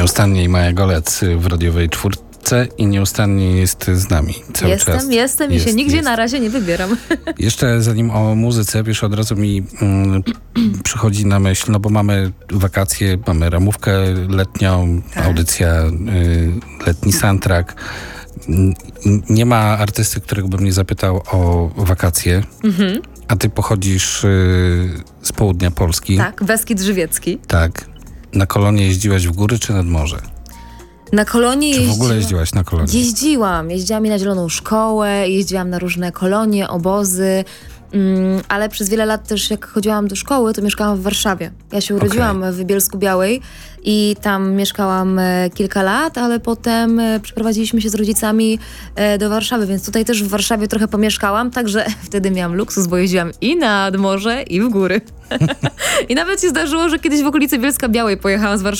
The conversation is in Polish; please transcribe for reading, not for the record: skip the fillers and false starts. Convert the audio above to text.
Nieustannie Maja Golec w radiowej czwórce i nieustannie jest z nami cały czas. Jestem i się nigdzie na razie nie wybieram. Jeszcze zanim o muzyce, wiesz, od razu mi przychodzi na myśl, no bo mamy wakacje, mamy ramówkę letnią, Tak. audycja, letni soundtrack. Nie ma artysty, którego bym nie zapytał o wakacje. A ty pochodzisz z południa Polski. Tak, Beskid Żywiecki. Tak. Na kolonie jeździłaś w góry czy nad morze? Na kolonie Czy w ogóle jeździłaś na kolonie? Jeździłam i na Zieloną Szkołę, jeździłam na różne kolonie, obozy, ale przez wiele lat też jak chodziłam do szkoły, to mieszkałam w Warszawie. Ja się urodziłam w Bielsku-Białej i tam mieszkałam kilka lat, ale potem przeprowadziliśmy się z rodzicami do Warszawy, więc tutaj też w Warszawie trochę pomieszkałam, także wtedy miałam luksus, bo jeździłam i nad morze, i w góry. I nawet się zdarzyło, że kiedyś w okolicy Bielska-Białej pojechałam z Warszawy